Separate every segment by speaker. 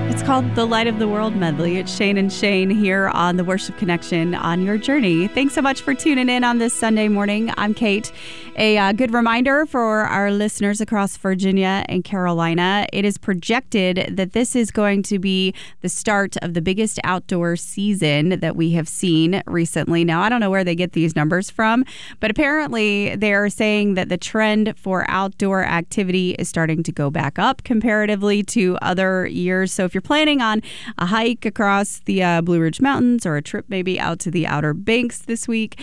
Speaker 1: It's called the Light of the World Medley. It's Shane and Shane here on the Worship Connection on your journey. Thanks so much for tuning in on this Sunday morning. I'm Kate. A good reminder for our listeners across Virginia and Carolina. It is projected that this is going to be the start of the biggest outdoor season that we have seen recently. Now, I don't know where they get these numbers from, but apparently they're saying that the trend for outdoor activity is starting to go back up comparatively to other years. So if you're planning on a hike across the Blue Ridge Mountains or a trip maybe out to the Outer Banks this week,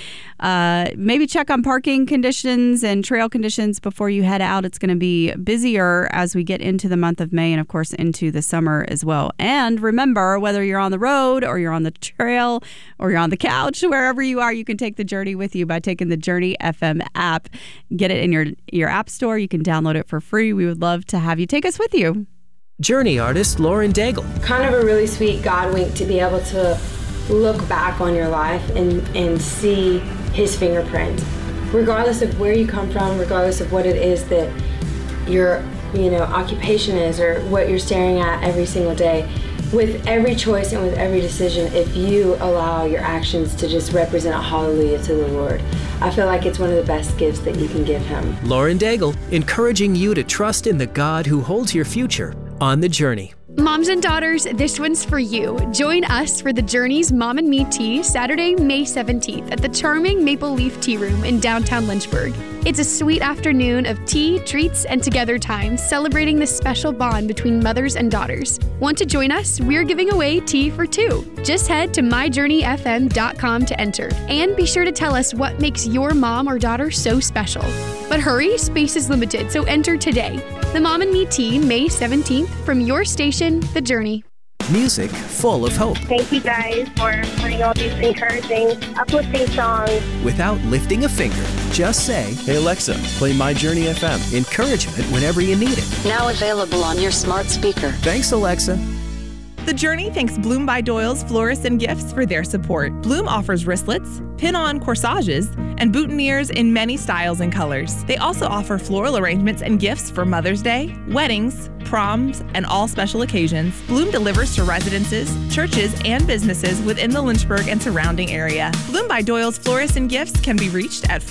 Speaker 1: maybe check on parking conditions and trail conditions before you head out. It's going to be busier as we get into the month of May and, of course, into the summer as well. And remember, whether you're on the road or you're on the trail or you're on the couch, wherever you are, you can take the Journey with you by taking the Journey FM app. Get it in your app store. You can download it for free. We would love to have you take us with you.
Speaker 2: Journey artist Lauren Daigle.
Speaker 3: Kind of a really sweet God wink to be able to look back on your life and see his fingerprint. Regardless of where you come from, regardless of what it is that your occupation is or what you're staring at every single day, with every choice and with every decision, if you allow your actions to just represent a hallelujah to the Lord, I feel like it's one of the best gifts that you can give him.
Speaker 2: Lauren Daigle, encouraging you to trust in the God who holds your future on the journey.
Speaker 4: Moms and daughters, this one's for you. Join us for the Journey's Mom and Me Tea, Saturday, May 17th at the charming Maple Leaf Tea Room in downtown Lynchburg. It's a sweet afternoon of tea, treats, and together time, celebrating this special bond between mothers and daughters. Want to join us? We're giving away tea for two. Just head to myjourneyfm.com to enter. And be sure to tell us what makes your mom or daughter so special. But hurry, space is limited, so enter today. The Mom and Me Tea, May 17th, from your station, The Journey.
Speaker 2: Music full of hope.
Speaker 5: Thank you guys for putting all these encouraging, uplifting songs.
Speaker 2: Without lifting a finger, just say,
Speaker 6: "Hey Alexa, play My Journey FM."
Speaker 2: Encouragement whenever you need it.
Speaker 7: Now available on your smart speaker.
Speaker 2: Thanks, Alexa.
Speaker 8: The Journey thanks Bloom by Doyle's Florists and Gifts for their support. Bloom offers wristlets, pin-on corsages, and boutonnieres in many styles and colors. They also offer floral arrangements and gifts for Mother's Day, weddings, proms, and all special occasions. Bloom delivers to residences, churches, and businesses within the Lynchburg and surrounding area. Bloom by Doyle's Florists and Gifts can be reached at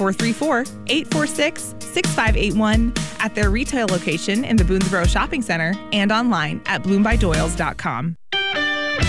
Speaker 8: 434-846-6581 at their retail location in the Boonesboro Shopping Center and online at bloombydoyles.com.